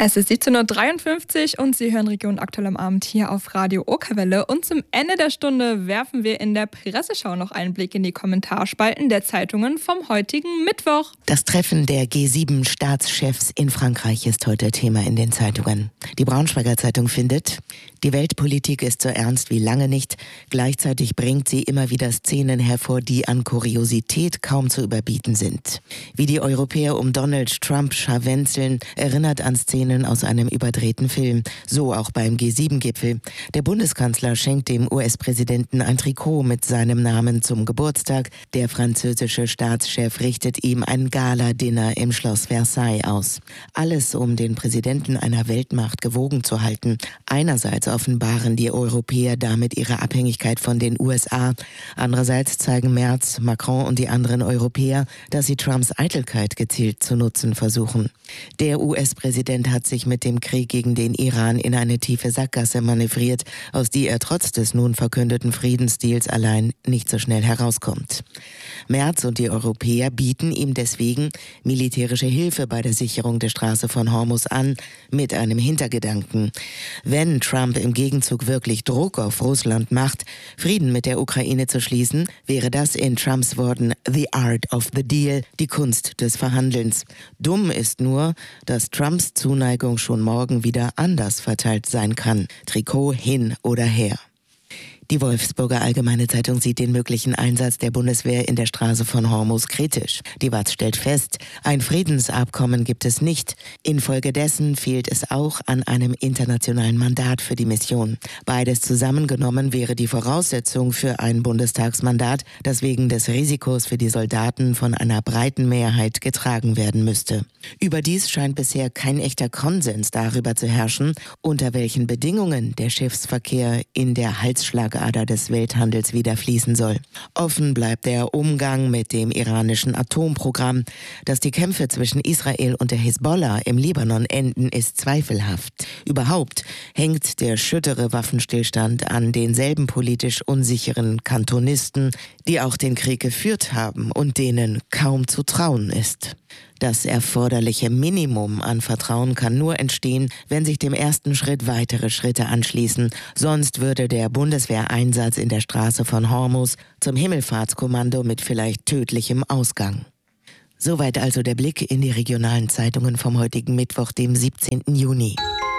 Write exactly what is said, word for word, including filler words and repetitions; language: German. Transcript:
Es ist siebzehn Uhr dreiundfünfzig und Sie hören Region aktuell am Abend hier auf Radio Okerwelle. Und zum Ende der Stunde werfen wir in der Presseschau noch einen Blick in die Kommentarspalten der Zeitungen vom heutigen Mittwoch. Das Treffen der G sieben Staatschefs in Frankreich ist heute Thema in den Zeitungen. Die Braunschweiger Zeitung findet: Die Weltpolitik ist so ernst wie lange nicht. Gleichzeitig bringt sie immer wieder Szenen hervor, die an Kuriosität kaum zu überbieten sind. Wie die Europäer um Donald Trump scharwenzeln, erinnert an Szenen aus einem überdrehten Film. So auch beim G sieben Gipfel. Der Bundeskanzler schenkt dem U S-Präsidenten ein Trikot mit seinem Namen zum Geburtstag. Der französische Staatschef richtet ihm ein Gala-Dinner im Schloss Versailles aus. Alles, um den Präsidenten einer Weltmacht gewogen zu halten. Einerseits offenbaren die Europäer damit ihre Abhängigkeit von den U S A. Andererseits zeigen Merz, Macron und die anderen Europäer, dass sie Trumps Eitelkeit gezielt zu nutzen versuchen. Der U S-Präsident hat sich mit dem Krieg gegen den Iran in eine tiefe Sackgasse manövriert, aus die er trotz des nun verkündeten Friedensdeals allein nicht so schnell herauskommt. Merz und die Europäer bieten ihm deswegen militärische Hilfe bei der Sicherung der Straße von Hormuz an, mit einem Hintergedanken. Wenn Trump im Gegenzug wirklich Druck auf Russland macht, Frieden mit der Ukraine zu schließen, wäre das in Trumps Worten the art of the deal, die Kunst des Verhandelns. Dumm ist nur, dass Trumps Zuneigung schon morgen wieder anders verteilt sein kann. Trikot hin oder her. Die Wolfsburger Allgemeine Zeitung sieht den möglichen Einsatz der Bundeswehr in der Straße von Hormuz kritisch. Die W A Z stellt fest, ein Friedensabkommen gibt es nicht. Infolgedessen fehlt es auch an einem internationalen Mandat für die Mission. Beides zusammengenommen wäre die Voraussetzung für ein Bundestagsmandat, das wegen des Risikos für die Soldaten von einer breiten Mehrheit getragen werden müsste. Überdies scheint bisher kein echter Konsens darüber zu herrschen, unter welchen Bedingungen der Schiffsverkehr in der Halsschlagader des Welthandels wieder fließen soll. Offen bleibt der Umgang mit dem iranischen Atomprogramm. Dass die Kämpfe zwischen Israel und der Hisbollah im Libanon enden, ist zweifelhaft. Überhaupt hängt der schüttere Waffenstillstand an denselben politisch unsicheren Kantonisten, die auch den Krieg geführt haben und denen kaum zu trauen ist. Das erforderliche Minimum an Vertrauen kann nur entstehen, wenn sich dem ersten Schritt weitere Schritte anschließen. Sonst würde der Bundeswehreinsatz in der Straße von Hormuz zum Himmelfahrtskommando mit vielleicht tödlichem Ausgang. Soweit also der Blick in die regionalen Zeitungen vom heutigen Mittwoch, dem siebzehnten Juni.